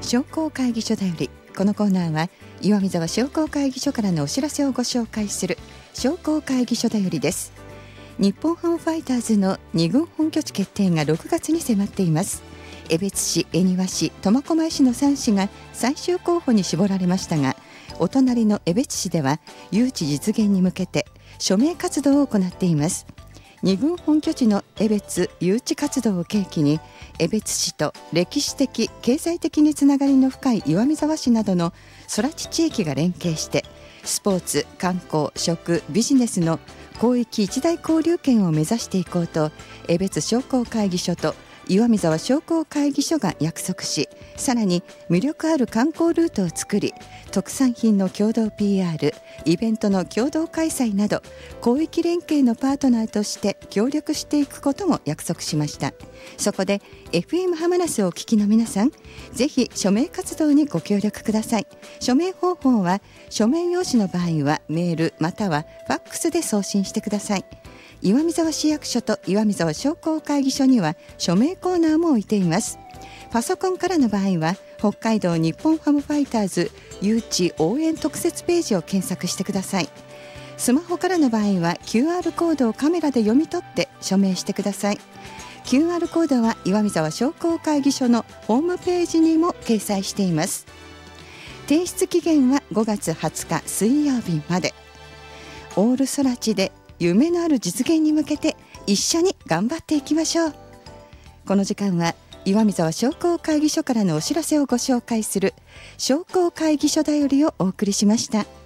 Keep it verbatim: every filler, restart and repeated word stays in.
商工会議所だより。このコーナーは岩見沢商工会議所からのお知らせをご紹介する商工会議所だよりです。日本ハムファイターズのに軍本拠地決定がろくがつに迫っています。江別市、恵庭市、苫小牧市のさん市が最終候補に絞られましたが、お隣の江別市では誘致実現に向けて署名活動を行っています。に軍本拠地の江別誘致活動を契機に、江別市と歴史的経済的につながりの深い岩見沢市などの空知地域が連携して、スポーツ、観光、食、ビジネスの広域一大交流圏を目指していこうと、江別商工会議所と岩見沢商工会議所が約束し、さらに魅力ある観光ルートを作り、特産品の共同 ピーアール、イベントの共同開催など広域連携のパートナーとして協力していくことも約束しました。そこで エフエム ハマナスをお聞きの皆さん、ぜひ署名活動にご協力ください。署名方法は、署名用紙の場合はメールまたはファックスで送信してください。岩見沢市役所と岩見沢商工会議所には署名コーナーも置いています。パソコンからの場合は、北海道日本ハムファイターズ誘致応援特設ページを検索してください。スマホからの場合は キューアール コードをカメラで読み取って署名してください。 キューアール コードは岩見沢商工会議所のホームページにも掲載しています。提出期限はごがつはつか水曜日まで。オール空知で夢のある実現に向けて一緒に頑張っていきましょう。この時間は岩見沢商工会議所からのお知らせをご紹介する商工会議所だよりをお送りしました。